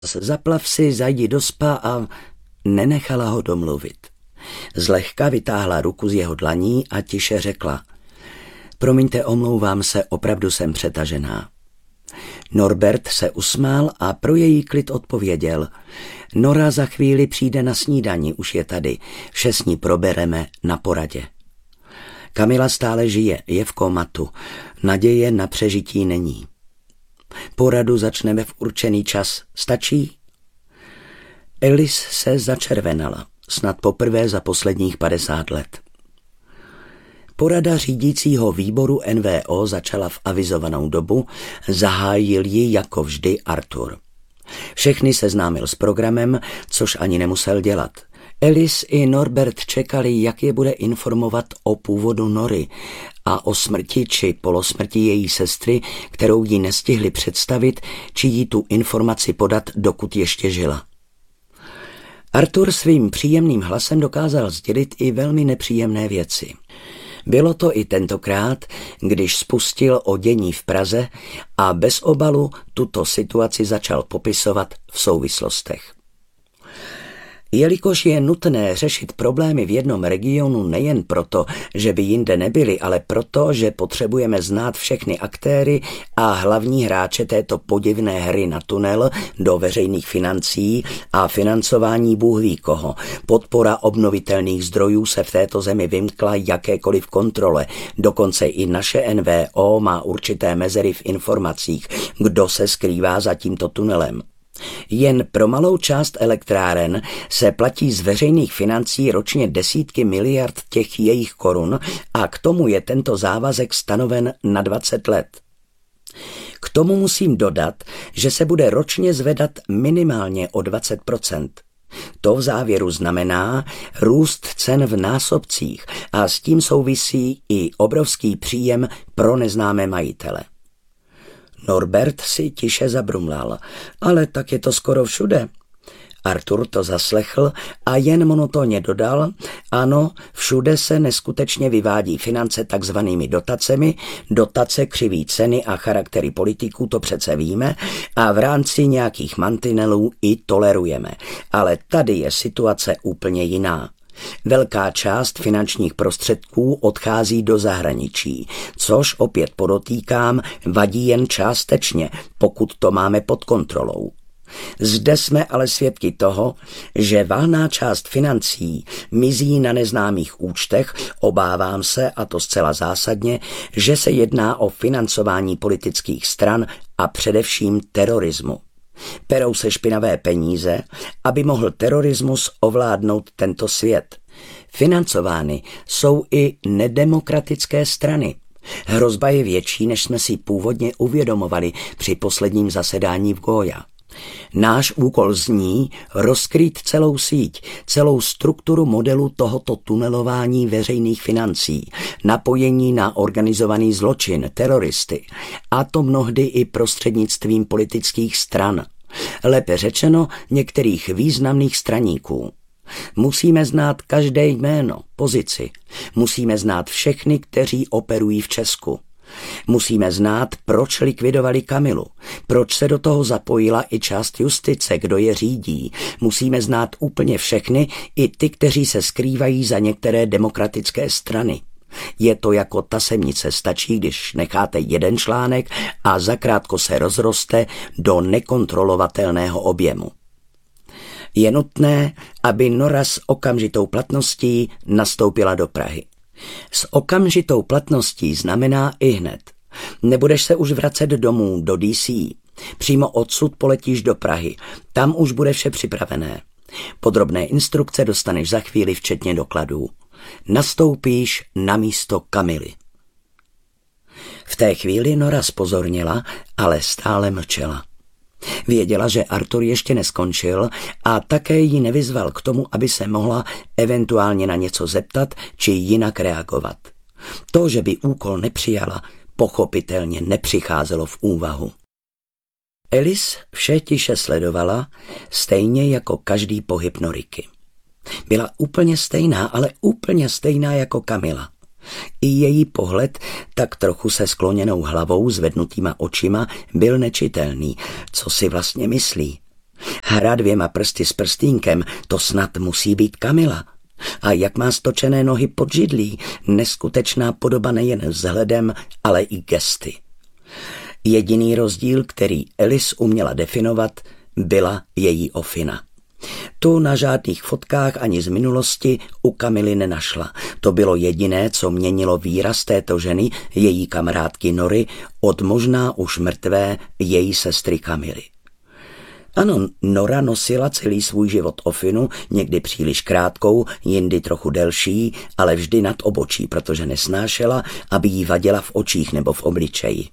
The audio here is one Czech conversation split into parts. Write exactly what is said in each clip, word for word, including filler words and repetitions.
Zaplav si, zajdi do spa a nenechala ho domluvit. Zlehka vytáhla ruku z jeho dlaní a tiše řekla: Promiňte, omlouvám se, opravdu jsem přetažená. Norbert se usmál a pro její klid odpověděl: Nora za chvíli přijde na snídani, už je tady, vše s ní probereme na poradě. Kamila stále žije, je v komatu, naděje na přežití není. Poradu začneme v určený čas, stačí? Alice se začervenala, snad poprvé za posledních padesát let. Porada řídícího výboru N V O začala v avizovanou dobu, zahájil ji jako vždy Arthur. Všechny seznámil s programem, což ani nemusel dělat. Alice i Norbert čekali, jak je bude informovat o původu Nory a o smrti či polosmrti její sestry, kterou jí nestihli představit, či jí tu informaci podat, dokud ještě žila. Arthur svým příjemným hlasem dokázal sdělit i velmi nepříjemné věci. Bylo to i tentokrát, když spustil o dění v Praze a bez obalu tuto situaci začal popisovat v souvislostech. Jelikož je nutné řešit problémy v jednom regionu nejen proto, že by jinde nebyly, ale proto, že potřebujeme znát všechny aktéry a hlavní hráče této podivné hry na tunel do veřejných financí a financování bůh ví koho. Podpora obnovitelných zdrojů se v této zemi vymkla jakékoliv kontrole. Dokonce i naše N V O má určité mezery v informacích, kdo se skrývá za tímto tunelem. Jen pro malou část elektráren se platí z veřejných financí ročně desítky miliard těch jejich korun a k tomu je tento závazek stanoven na dvacet let. K tomu musím dodat, že se bude ročně zvedat minimálně o dvacet procent. To v závěru znamená růst cen v násobcích a s tím souvisí i obrovský příjem pro neznámé majitele. Norbert si tiše zabrumlal, ale tak je to skoro všude. Arthur to zaslechl a jen monotónně dodal: ano, všude se neskutečně vyvádí finance takzvanými dotacemi, dotace křiví ceny a charaktery politiků, to přece víme, a v rámci nějakých mantinelů i tolerujeme. Ale tady je situace úplně jiná. Velká část finančních prostředků odchází do zahraničí, což opět podotýkám, vadí jen částečně, pokud to máme pod kontrolou. Zde jsme ale svědky toho, že valná část financí mizí na neznámých účtech, obávám se, a to zcela zásadně, že se jedná o financování politických stran a především terorismu. Perou se špinavé peníze, aby mohl terorismus ovládnout tento svět. Financovány jsou i nedemokratické strany. Hrozba je větší, než jsme si původně uvědomovali při posledním zasedání v Goya. Náš úkol zní rozkrýt celou síť, celou strukturu modelu tohoto tunelování veřejných financí, napojení na organizovaný zločin, teroristy, a to mnohdy i prostřednictvím politických stran. Lépe řečeno některých významných straníků. Musíme znát každé jméno, pozici. Musíme znát všechny, kteří operují v Česku. Musíme znát, proč likvidovali Kamilu, proč se do toho zapojila i část justice, kdo je řídí. Musíme znát úplně všechny, i ty, kteří se skrývají za některé demokratické strany. Je to jako tasemnice, stačí, když necháte jeden článek a zakrátko se rozroste do nekontrolovatelného objemu. Je nutné, aby Nora s okamžitou platností nastoupila do Prahy. S okamžitou platností znamená i hned. Nebudeš se už vracet domů do D C. Přímo odsud poletíš do Prahy. Tam už bude vše připravené. Podrobné instrukce dostaneš za chvíli včetně dokladů. Nastoupíš na místo Kamily. V té chvíli Nora zpozornila, ale stále mlčela. Věděla, že Arthur ještě neskončil a také ji nevyzval k tomu, aby se mohla eventuálně na něco zeptat či jinak reagovat. To, že by úkol nepřijala, pochopitelně nepřicházelo v úvahu. Alice vše tiše sledovala, stejně jako každý pohyb Noriky. Byla úplně stejná, ale úplně stejná jako Kamila. I její pohled, tak trochu se skloněnou hlavou, zvednutýma očima, byl nečitelný. Co si vlastně myslí? Hra dvěma prsty s prstínkem, to snad musí být Kamila. A jak má stočené nohy pod židlí, neskutečná podoba nejen vzhledem, ale i gesty. Jediný rozdíl, který Alice uměla definovat, byla její ofina. Tu na žádných fotkách ani z minulosti u Kamily nenašla. To bylo jediné, co měnilo výraz této ženy, její kamarádky Nory, od možná už mrtvé její sestry Kamily. Ano, Nora nosila celý svůj život ofinu, někdy příliš krátkou, jindy trochu delší, ale vždy nad obočí, protože nesnášela, aby jí vadila v očích nebo v obličeji.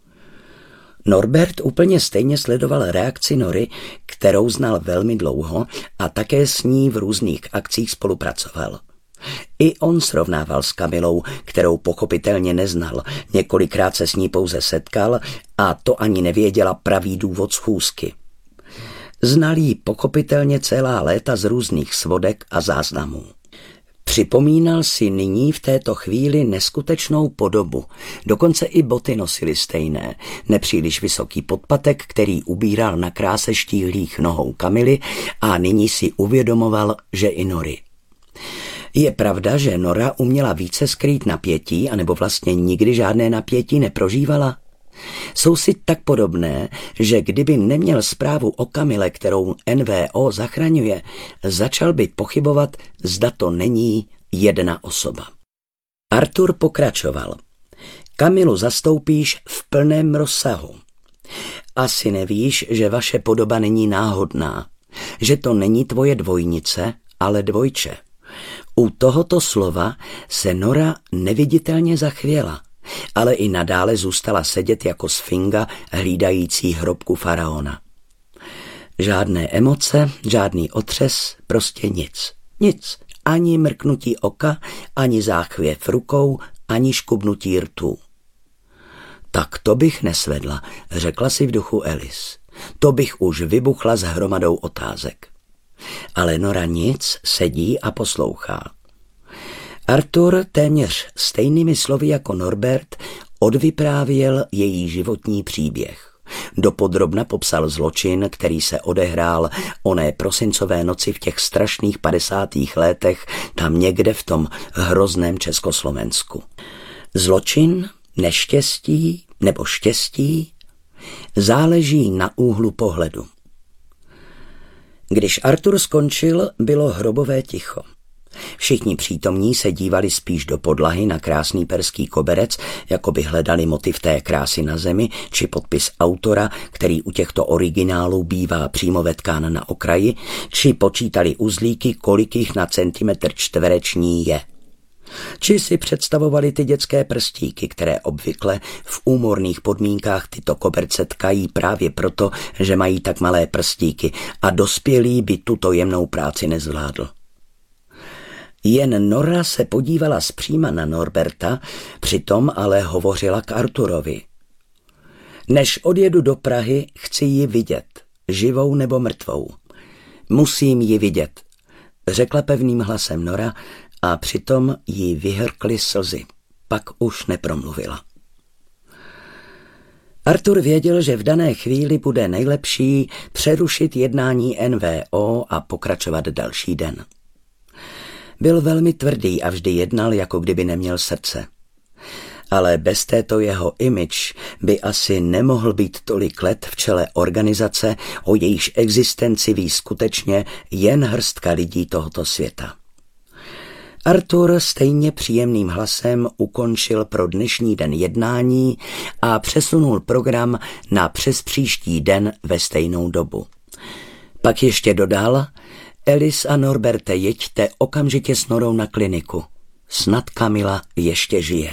Norbert úplně stejně sledoval reakci Nory, kterou znal velmi dlouho a také s ní v různých akcích spolupracoval. I on srovnával s Kamilou, kterou pochopitelně neznal, několikrát se s ní pouze setkal a to ani nevěděla pravý důvod schůzky. Znal jí pochopitelně celá léta z různých svodek a záznamů. Připomínal si nyní v této chvíli neskutečnou podobu, dokonce i boty nosily stejné, nepříliš vysoký podpatek, který ubíral na kráse štíhlých nohou Kamily a nyní si uvědomoval, že i Nory. Je pravda, že Nora uměla více skrýt napětí, anebo vlastně nikdy žádné napětí neprožívala? Jsou si tak podobné, že kdyby neměl zprávu o Kamile, kterou N V O zachraňuje, začal by pochybovat, zda to není jedna osoba. Arthur pokračoval. Kamilu zastoupíš v plném rozsahu. Asi nevíš, že vaše podoba není náhodná, že to není tvoje dvojnice, ale dvojče. U tohoto slova se Nora neviditelně zachvěla, ale i nadále zůstala sedět jako sfinga hlídající hrobku faraona. Žádné emoce, žádný otřes, prostě nic. Nic. Ani mrknutí oka, ani záchvěv rukou, ani škubnutí rtů. Tak to bych nesvedla, řekla si v duchu Alice. To bych už vybuchla s hromadou otázek. Ale Nora nic, sedí a poslouchá. Arthur téměř stejnými slovy jako Norbert odvyprávěl její životní příběh. Dopodrobna popsal zločin, který se odehrál oné prosincové noci v těch strašných padesátých letech tam někde v tom hrozném Československu. Zločin, neštěstí nebo štěstí záleží na úhlu pohledu. Když Arthur skončil, bylo hrobové ticho. Všichni přítomní se dívali spíš do podlahy na krásný perský koberec, jako by hledali motiv té krásy na zemi, či podpis autora, který u těchto originálů bývá přímo vetkán na okraji, či počítali uzlíky, kolik jich na centimetr čtvereční je. Či si představovali ty dětské prstíky, které obvykle v úmorných podmínkách tyto koberce tkají právě proto, že mají tak malé prstíky a dospělý by tuto jemnou práci nezvládl. Jen Nora se podívala zpříma na Norberta, přitom ale hovořila k Arturovi. Než odjedu do Prahy, chci ji vidět, živou nebo mrtvou. Musím ji vidět, řekla pevným hlasem Nora a přitom jí vyhrkly slzy. Pak už nepromluvila. Arthur věděl, že v dané chvíli bude nejlepší přerušit jednání N V O a pokračovat další den. Byl velmi tvrdý a vždy jednal, jako kdyby neměl srdce. Ale bez této jeho image by asi nemohl být tolik let v čele organizace, o jejíž existenci ví skutečně jen hrstka lidí tohoto světa. Arthur stejně příjemným hlasem ukončil pro dnešní den jednání a přesunul program na přespříští den ve stejnou dobu. Pak ještě dodal: Alice a Norberte, jeďte okamžitě s Norou na kliniku. Snad Kamila ještě žije.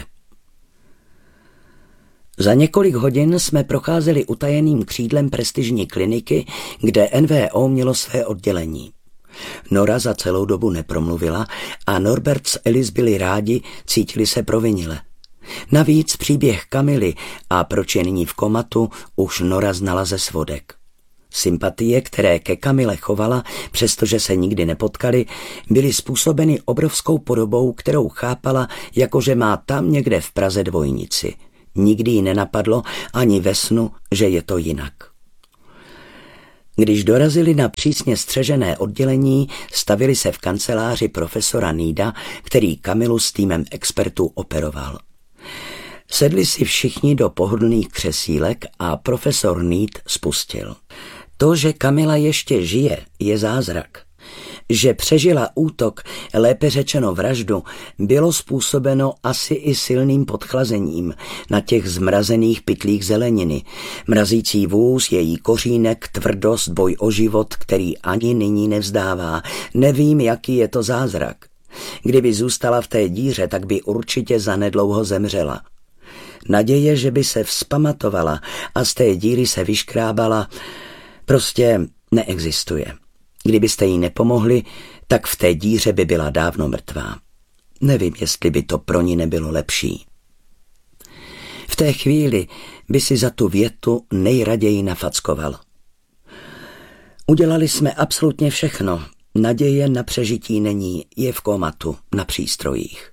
Za několik hodin jsme procházeli utajeným křídlem prestižní kliniky, kde N V O mělo své oddělení. Nora za celou dobu nepromluvila a Norbert s Alice byli rádi, cítili se provinile. Navíc příběh Kamily a proč je nyní v komatu už Nora znala ze svodek. Sympatie, které ke Kamile chovala, přestože se nikdy nepotkali, byly způsobeny obrovskou podobou, kterou chápala, jakože má tam někde v Praze dvojnici. Nikdy jí nenapadlo ani ve snu, že je to jinak. Když dorazili na přísně střežené oddělení, stavili se v kanceláři profesora Needa, který Kamilu s týmem expertů operoval. Sedli si všichni do pohodlných křesílek a profesor Need spustil. To, že Kamila ještě žije, je zázrak. Že přežila útok, lépe řečeno vraždu, bylo způsobeno asi i silným podchlazením na těch zmrazených pytlích zeleniny. Mrazící vůz, její kořínek, tvrdost, boj o život, který ani nyní nevzdává. Nevím, jaký je to zázrak. Kdyby zůstala v té díře, tak by určitě zanedlouho zemřela. Naděje, že by se vzpamatovala a z té díry se vyškrábala, prostě neexistuje. Kdybyste jí nepomohli, tak v té díře by byla dávno mrtvá. Nevím, jestli by to pro ní nebylo lepší. V té chvíli by si za tu větu nejraději nafackoval. Udělali jsme absolutně všechno. Naděje na přežití není, je v komatu, na přístrojích.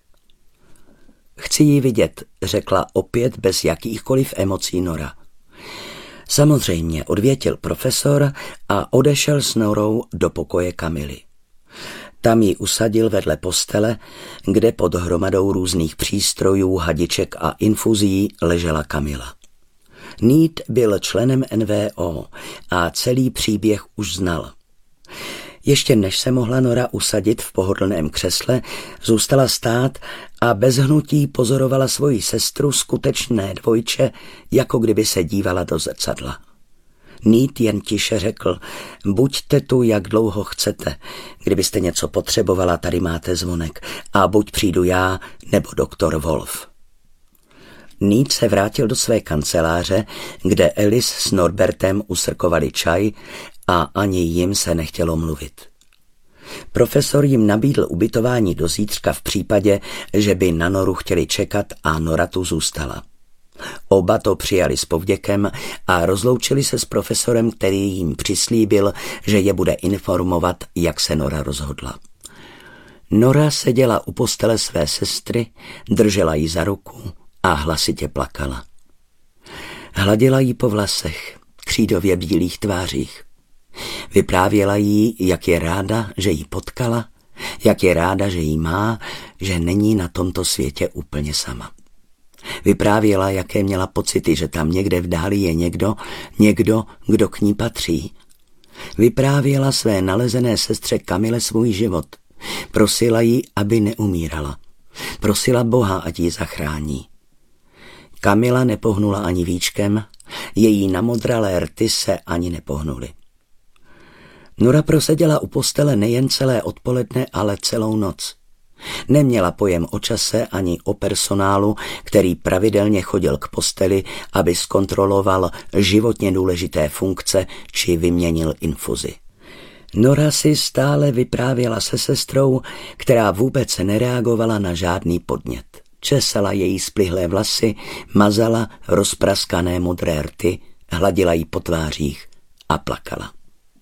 Chci ji vidět, řekla opět bez jakýchkoliv emocí Nora. Samozřejmě, odvětil profesor a odešel s Norou do pokoje Kamily. Tam ji usadil vedle postele, kde pod hromadou různých přístrojů, hadiček a infuzí ležela Kamila. Need byl členem N V O a celý příběh už znal. Ještě než se mohla Nora usadit v pohodlném křesle, zůstala stát a bez hnutí pozorovala svoji sestru, skutečné dvojče, jako kdyby se dívala do zrcadla. Need jen tiše řekl, buďte tu, jak dlouho chcete. Kdybyste něco potřebovala, tady máte zvonek. A buď přijdu já, nebo doktor Wolf. Need se vrátil do své kanceláře, kde Alice s Norbertem usrkovali čaj a ani jim se nechtělo mluvit. Profesor jim nabídl ubytování do zítřka v případě, že by na Noru chtěli čekat a Nora tu zůstala. Oba to přijali s povděkem a rozloučili se s profesorem, který jim přislíbil, že je bude informovat, jak se Nora rozhodla. Nora seděla u postele své sestry, držela ji za ruku a hlasitě plakala. Hladila jí po vlasech, křídově bílých tvářích. Vyprávěla jí, jak je ráda, že ji potkala, jak je ráda, že ji má, že není na tomto světě úplně sama. Vyprávěla, jaké měla pocity, že tam někde v dáli je někdo, někdo, kdo k ní patří. Vyprávěla své nalezené sestře Kamile svůj život. Prosila ji, aby neumírala. Prosila Boha, ať ji zachrání. Kamila nepohnula ani víčkem, její namodralé rty se ani nepohnuly. Nora proseděla u postele nejen celé odpoledne, ale celou noc. Neměla pojem o čase ani o personálu, který pravidelně chodil k posteli, aby zkontroloval životně důležité funkce či vyměnil infuzi. Nora si stále vyprávěla se sestrou, která vůbec nereagovala na žádný podnět. Česala její splihlé vlasy, mazala rozpraskané modré rty, hladila jí po tvářích a plakala.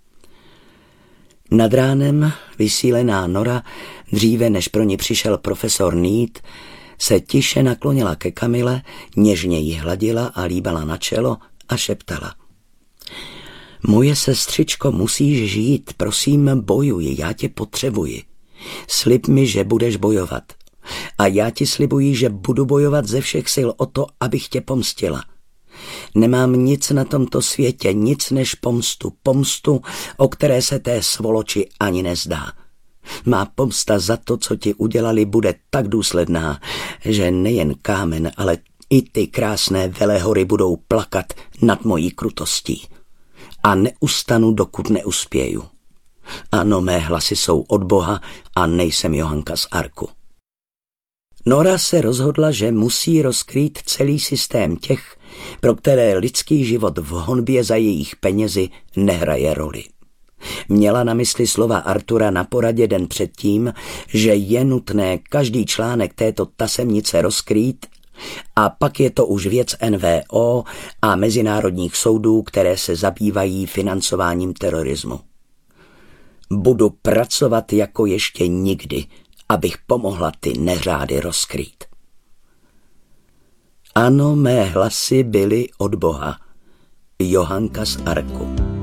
Nad ránem vysílená Nora, dříve než pro ní přišel profesor Need, se tiše naklonila ke Kamile, něžně ji hladila a líbala na čelo a šeptala. Moje sestřičko, musíš žít, prosím, bojuj, já tě potřebuji. Slib mi, že budeš bojovat. A já ti slibuji, že budu bojovat ze všech sil o to, abych tě pomstila. Nemám nic na tomto světě, nic než pomstu, pomstu, o které se té svoloči ani nezdá. Má pomsta za to, co ti udělali, bude tak důsledná, že nejen kámen, ale i ty krásné velehory budou plakat nad mojí krutostí. A neustanu, dokud neuspěju. Ano, mé hlasy jsou od Boha a nejsem Johanka z Arku. Nora se rozhodla, že musí rozkrýt celý systém těch, pro které lidský život v honbě za jejich penězi nehraje roli. Měla na mysli slova Artura na poradě den předtím, že je nutné každý článek této tasemnice rozkrýt a pak je to už věc N V O a mezinárodních soudů, které se zabývají financováním terorismu. Budu pracovat jako ještě nikdy, abych pomohla ty neřády rozkrýt. Ano, mé hlasy byly od Boha. Johanka z Arku.